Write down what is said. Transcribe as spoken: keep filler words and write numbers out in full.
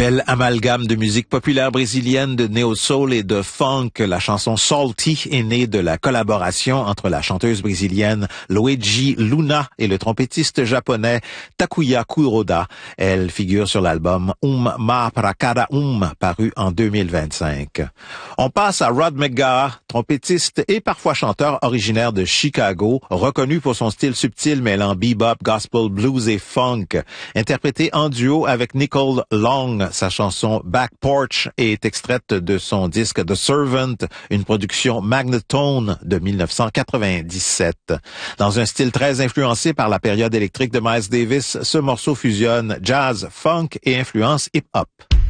Belle amalgame de musique populaire brésilienne, de néo-soul et de funk. La chanson Salty est née de la collaboration entre la chanteuse brésilienne Luigi Luna et le trompettiste japonais Takuya Kuroda. Elle figure sur l'album Um Ma Pra Cada Um, paru en deux mille vingt-cinq. On passe à Rod McGaha, trompettiste et parfois chanteur originaire de Chicago, reconnu pour son style subtil mêlant bebop, gospel, blues et funk. Interprété en duo avec Nicole Long, sa chanson Back Porch est extraite de son disque The Servant, une production Magnatone de mille neuf cent quatre-vingt-dix-sept. Dans un style très influencé par la période électrique de Miles Davis, ce morceau fusionne jazz, funk et influence hip-hop.